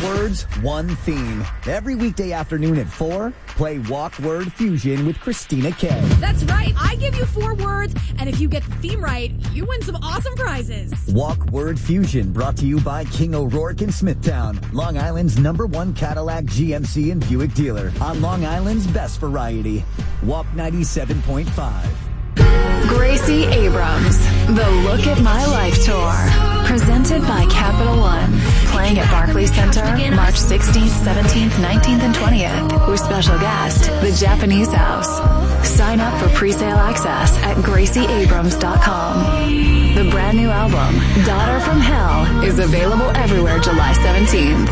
words, one theme. Every weekday afternoon at 4, play Walk Word Fusion with Christina K. That's right. I give you 4 words, and if you get the theme right, you win some awesome prizes. Walk Word Fusion, brought to you by King O'Rourke in Smithtown, Long Island's #1 Cadillac, GMC, and Buick dealer. On Long Island's best variety. Walk 97.5. Gracie Abrams, The Look at My Life Tour, presented by Capital One, playing at Barclays Center March 16th, 17th, 19th, and 20th, with special guest, the Japanese House. Sign up for presale access at GracieAbrams.com. The brand new album, Daughter from Hell, is available everywhere July 17th.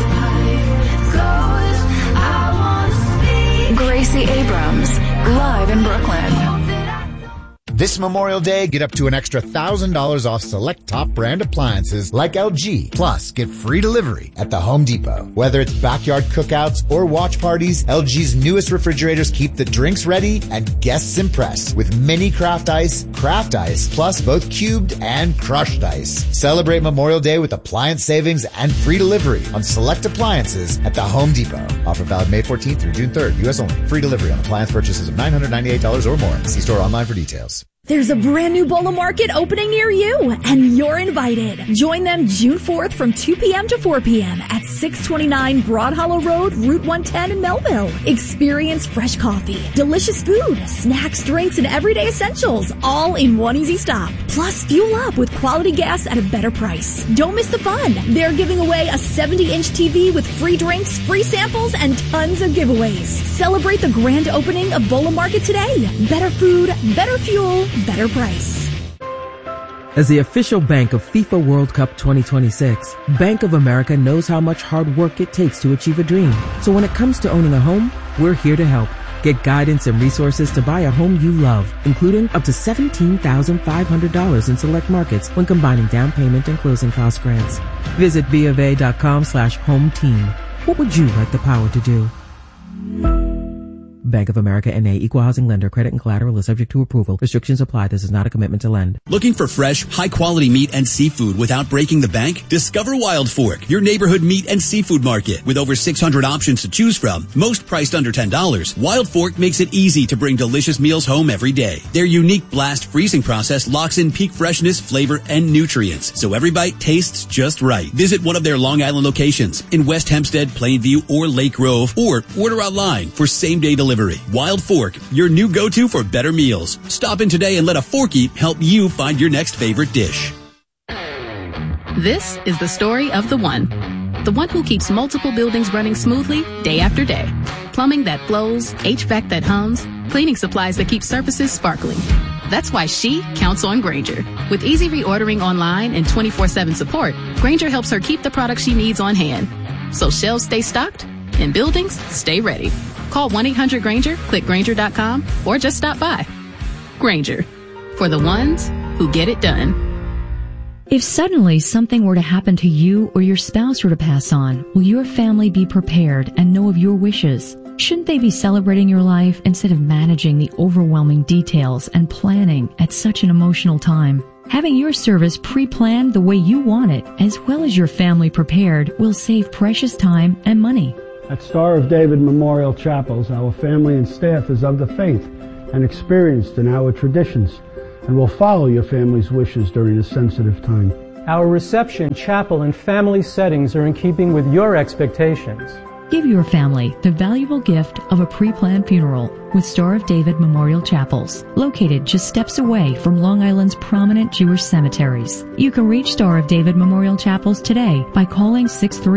Gracie Abrams, live in Brooklyn. This Memorial Day, get up to an extra $1,000 off select top brand appliances like LG. Plus, get free delivery at the Home Depot. Whether it's backyard cookouts or watch parties, LG's newest refrigerators keep the drinks ready and guests impressed with mini craft ice, plus both cubed and crushed ice. Celebrate Memorial Day with appliance savings and free delivery on select appliances at the Home Depot. Offer valid May 14th through June 3rd. U.S. only. Free delivery on appliance purchases of $998 or more. See store online for details. There's a brand new Bolo Market opening near you, and you're invited. Join them June 4th from 2 p.m. to 4 p.m. at 629 Broad Hollow Road, Route 110 in Melville. Experience fresh coffee, delicious food, snacks, drinks, and everyday essentials, all in one easy stop. Plus, fuel up with quality gas at a better price. Don't miss the fun. They're giving away a 70-inch TV with free drinks, free samples, and tons of giveaways. Celebrate the grand opening of Bolo Market today. Better food, better fuel, better price. As the official bank of FIFA World Cup 2026, Bank of America knows how much hard work it takes to achieve a dream. So when it comes to owning a home, we're here to help. Get guidance and resources to buy a home you love, including up to $17,500 in select markets when combining down payment and closing cost grants. Visit BofA.com/home team. What would you like the power to do? Bank of America N.A. Equal Housing Lender. Credit and collateral is subject to approval. Restrictions apply. This is not a commitment to lend. Looking for fresh, high-quality meat and seafood without breaking the bank? Discover Wild Fork, your neighborhood meat and seafood market. With over 600 options to choose from, most priced under $10, Wild Fork makes it easy to bring delicious meals home every day. Their unique blast freezing process locks in peak freshness, flavor, and nutrients, so every bite tastes just right. Visit one of their Long Island locations in West Hempstead, Plainview, or Lake Grove, or order online for same-day delivery. Wild Fork, your new go-to for better meals. Stop in today and let a Forky help you find your next favorite dish. This is the story of the one who keeps multiple buildings running smoothly day after day. Plumbing that flows, HVAC that hums, cleaning supplies that keep surfaces sparkling. That's why she counts on Grainger. With easy reordering online and 24/7 support, Grainger helps her keep the products she needs on hand, so shelves stay stocked and buildings stay ready. Call 1-800-GRAINGER, click Grainger.com, or just stop by. Grainger, for the ones who get it done. If suddenly something were to happen to you or your spouse were to pass on, will your family be prepared and know of your wishes? Shouldn't they be celebrating your life instead of managing the overwhelming details and planning at such an emotional time? Having your service pre-planned the way you want it, as well as your family prepared, will save precious time and money. At Star of David Memorial Chapels, our family and staff is of the faith and experienced in our traditions and will follow your family's wishes during this sensitive time. Our reception, chapel, and family settings are in keeping with your expectations. Give your family the valuable gift of a pre-planned funeral with Star of David Memorial Chapels, located just steps away from Long Island's prominent Jewish cemeteries. You can reach Star of David Memorial Chapels today by calling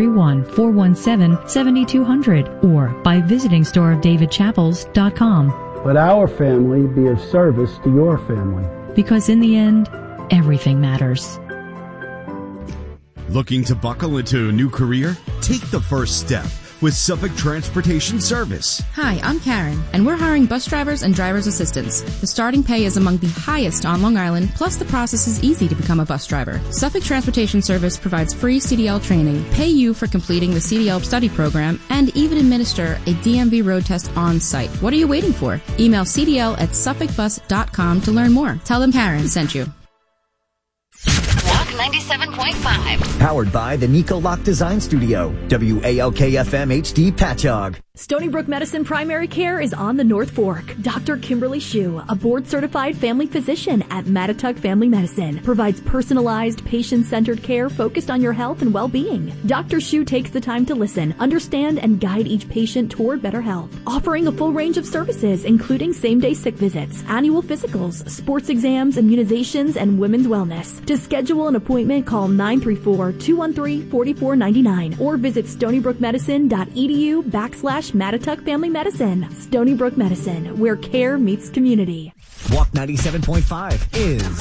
631-417-7200 or by visiting starofdavidchapels.com. Let our family be of service to your family. Because in the end, everything matters. Looking to buckle into a new career? Take the first step with Suffolk Transportation Service. Hi, I'm Karen, and we're hiring bus drivers and driver's assistants. The starting pay is among the highest on Long Island, plus the process is easy to become a bus driver. Suffolk Transportation Service provides free CDL training, pay you for completing the CDL study program, and even administer a DMV road test on site. What are you waiting for? Email cdl@suffolkbus.com to learn more. Tell them Karen sent you. Walk 97.5. Powered by the Nico Lock Design Studio. WALK-FM HD Patchogue. Stony Brook Medicine Primary Care is on the North Fork. Dr. Kimberly Shue, a board-certified family physician at Mattituck Family Medicine, provides personalized, patient-centered care focused on your health and well-being. Dr. Shue takes the time to listen, understand, and guide each patient toward better health, offering a full range of services, including same-day sick visits, annual physicals, sports exams, immunizations, and women's wellness. To schedule an appointment, call 934-213-4499 or visit stonybrookmedicine.edu/Mattituck Family Medicine. Stony Brook Medicine, where care meets community. Walk 97.5 is